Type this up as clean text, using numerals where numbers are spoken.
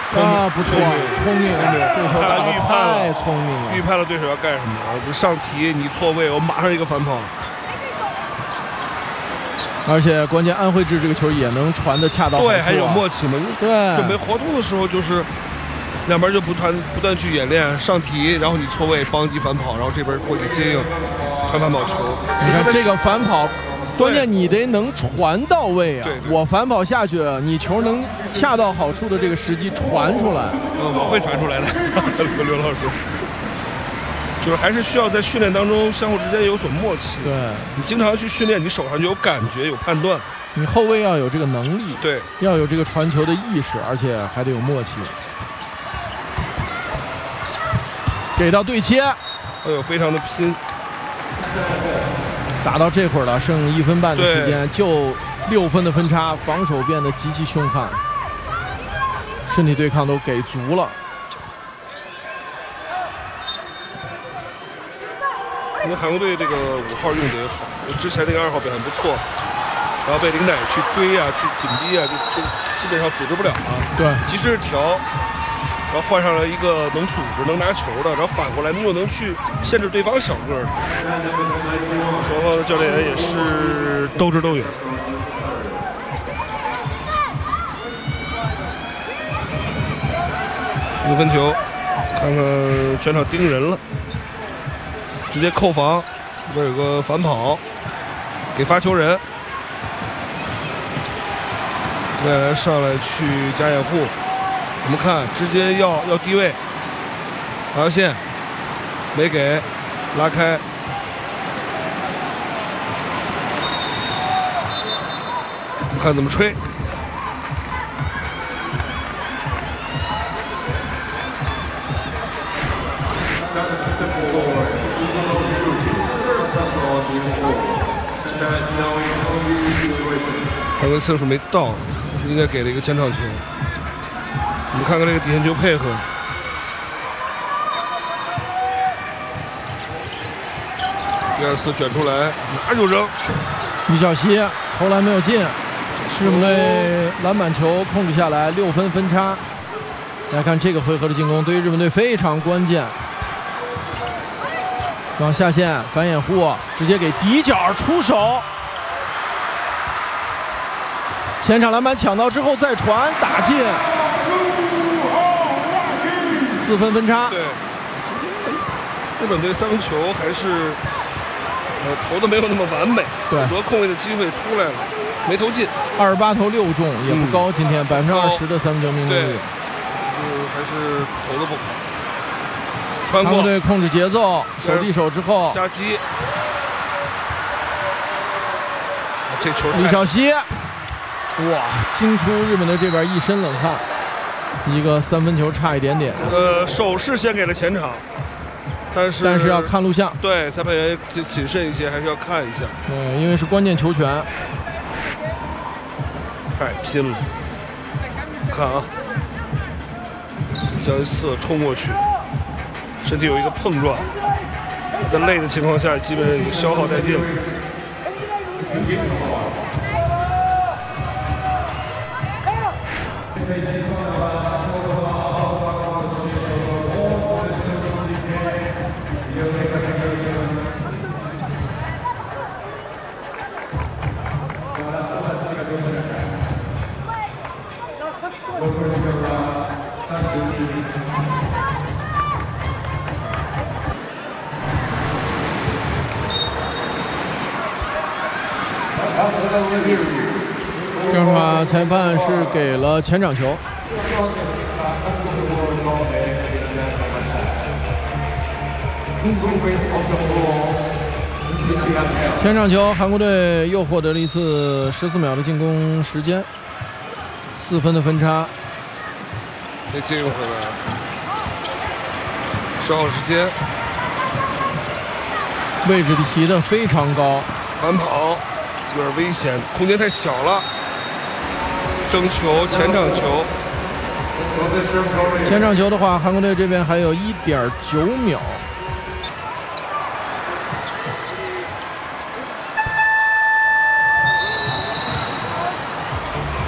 啊，不错，聪明，对手打得太聪明了， 预判了对手要干什么。上提你错位，我马上一个反跑。 而且关键安徽志这个球也能传得恰到好处， 对，还有默契嘛。 对， 准备活动的时候就是两边就不断去演练上提，然后你错位帮你反跑，然后这边过去接应传反跑球。 你看这个反跑。关键你得能传到位啊！ 对， 我反跑下去，你球能恰到好处的这个时机传出来。 我会传出来的，刘老师。就是还是需要在训练当中相互之间有所默契。 对， 你经常去训练，你手上就有感觉、有判断。 你后卫要有这个能力， 对， 要有这个传球的意识，而且还得有默契。给到对切， 哎呦，非常的拼。 打到这会儿了，剩1分半的时间，就6分的分差，防守变得极其凶悍，身体对抗都给足了。 因为韩国队这个5号用的也好，之前那个2号表现不错，然后被林乃去追啊、去紧逼啊，就基本上组织不了了。 对， 及时调，然后换上了一个能组织、能拿球的，然后反过来你又能去限制对方小个的。双方的教练员也是斗智斗勇。5分球，看看全场盯人了，直接扣防，这边有个反跑，给发球人，未来上来去加掩护。我们看，直接要低位，罚球线没给，拉开。看怎么吹。还有次数没到，应该给了一个前场球。我们看看这个底线球配合。第2次卷出来，哪就扔。 米小西投篮没有进，日本队篮板球控制下来，6分分差。来看这个回合的进攻，对于日本队非常关键。往下线反掩护，直接给底角出手。前场篮板抢到之后再传打进，4分分差。 对，日本队3分球还是投的没有那么完美，很多空位的机会出来了，没投进。 28投6中也不高，今天20%的3分球命中率， 还是投的不好。穿过， 韩国队控制节奏，手递手之后夹击，这球李晓溪，哇，惊出日本队这边一身冷汗，一个3分球差一点点。 手是先给了前场。但是要看录像， 对裁判员谨慎一些，还是要看一下。 对，因为是关键球权。 太拼了！看啊，江一瑟冲过去，身体有一个碰撞，在累的情况下，基本上已经消耗殆尽了。 这会儿裁判是给了前场球。前场球，韩国队又获得了一次14秒的进攻时间，4分的分差。 得接应回来，消耗时间。 位置提的非常高， 反跑有点危险，空间太小了。争球，前场球。 前场球的话，韩国队这边还有1.9秒。